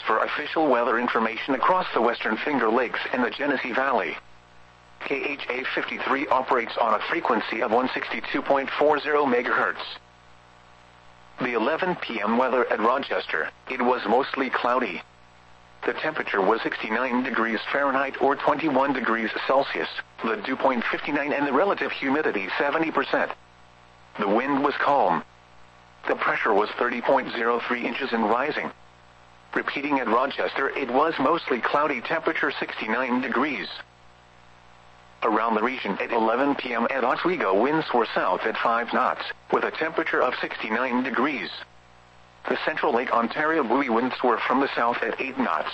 for official weather information across the Western Finger Lakes and the Genesee Valley. KHA 53 operates on a frequency of 162.40 MHz. The 11 p.m. weather at Rochester, it was mostly cloudy. The temperature was 69 degrees Fahrenheit or 21 degrees Celsius, the dew point 59 and the relative humidity 70%. The wind was calm. The pressure was 30.03 inches and rising. Repeating at Rochester, it was mostly cloudy, temperature 69 degrees. Around the region at 11 p.m. at Oswego, winds were south at 5 knots, with a temperature of 69 degrees. The Central Lake Ontario buoy winds were from the south at 8 knots.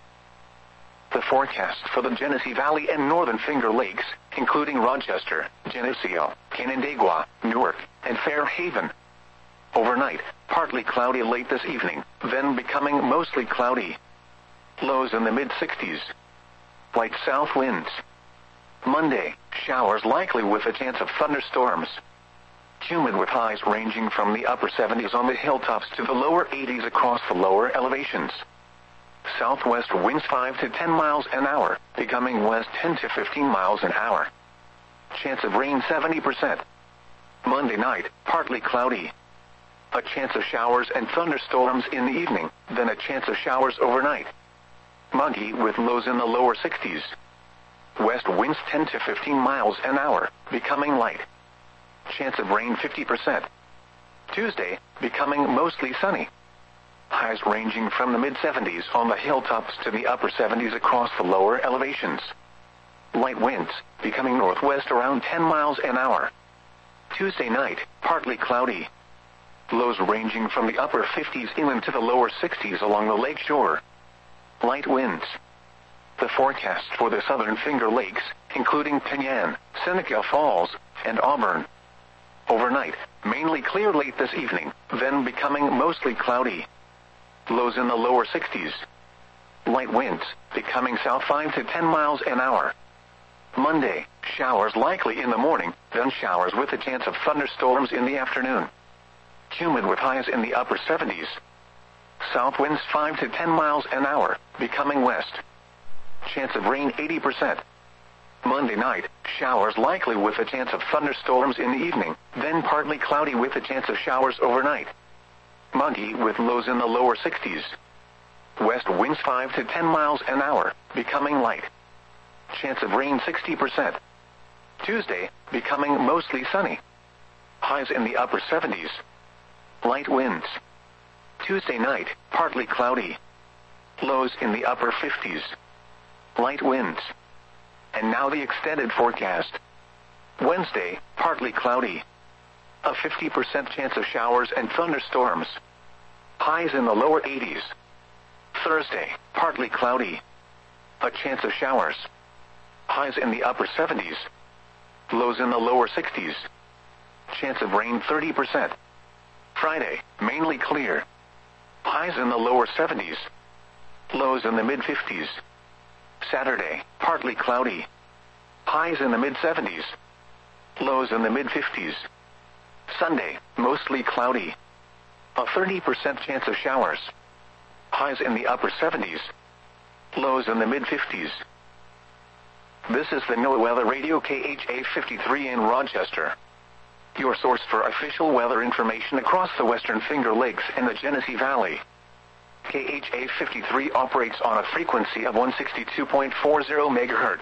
The forecast for the Genesee Valley and Northern Finger Lakes, including Rochester, Geneseo, Canandaigua, Newark, and Fairhaven. Overnight, partly cloudy late this evening, then becoming mostly cloudy. Lows in the mid-60s. Light south winds. Monday, showers likely with a chance of thunderstorms. Humid with highs ranging from the upper 70s on the hilltops to the lower 80s across the lower elevations. Southwest winds 5 to 10 miles an hour, becoming west 10 to 15 miles an hour. Chance of rain 70%. Monday night, partly cloudy. A chance of showers and thunderstorms in the evening, then a chance of showers overnight. Muggy with lows in the lower 60s. West winds 10 to 15 miles an hour, becoming light. Chance of rain 50%. Tuesday, becoming mostly sunny. Highs ranging from the mid-70s on the hilltops to the upper 70s across the lower elevations. Light winds, becoming northwest around 10 miles an hour. Tuesday night, partly cloudy. Lows ranging from the upper 50s inland to the lower 60s along the lake shore. Light winds. The forecast for the Southern Finger Lakes, including Penyan, Seneca Falls, and Auburn. Overnight, mainly clear late this evening, then becoming mostly cloudy. Lows in the lower 60s. Light winds, becoming south 5 to 10 miles an hour. Monday, showers likely in the morning, then showers with a chance of thunderstorms in the afternoon. Humid with highs in the upper 70s. South winds 5 to 10 miles an hour, becoming west. Chance of rain 80%. Monday night, showers likely with a chance of thunderstorms in the evening, then partly cloudy with a chance of showers overnight. Muggy with lows in the lower 60s. West winds 5 to 10 miles an hour, becoming light. Chance of rain 60%. Tuesday, becoming mostly sunny. Highs in the upper 70s. Light winds. Tuesday night, partly cloudy. Lows in the upper 50s. Light winds. And now the extended forecast. Wednesday, partly cloudy. A 50% chance of showers and thunderstorms. Highs in the lower 80s. Thursday, partly cloudy. A chance of showers. Highs in the upper 70s. Lows in the lower 60s. Chance of rain 30%. Friday, mainly clear. Highs in the lower 70s. Lows in the mid-50s. Saturday, partly cloudy. Highs in the mid-70s. Lows in the mid-50s. Sunday, mostly cloudy. A 30% chance of showers. Highs in the upper 70s. Lows in the mid-50s. This is the NOAA Weather Radio KHA 53 in Rochester. Your source for official weather information across the Western Finger Lakes and the Genesee Valley. KHA 53 operates on a frequency of 162.40 MHz.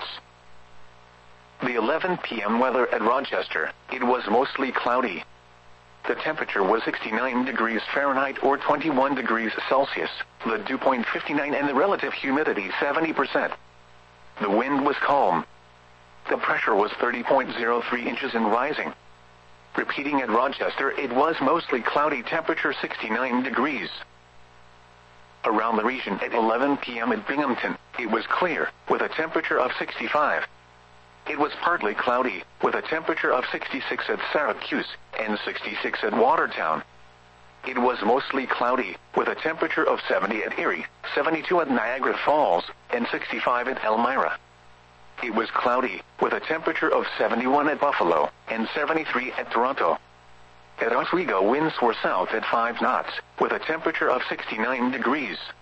The 11 p.m. weather at Rochester, it was mostly cloudy. The temperature was 69 degrees Fahrenheit or 21 degrees Celsius, the dew point 59 and the relative humidity 70%. The wind was calm. The pressure was 30.03 inches and rising. Repeating at Rochester, it was mostly cloudy, temperature 69 degrees. Around the region at 11 p.m. at Binghamton, it was clear, with a temperature of 65. It was partly cloudy, with a temperature of 66 at Syracuse, and 66 at Watertown. It was mostly cloudy, with a temperature of 70 at Erie, 72 at Niagara Falls, and 65 at Elmira. It was cloudy, with a temperature of 71 at Buffalo, and 73 at Toronto. At Oswego, winds were south at 5 knots, with a temperature of 69 degrees.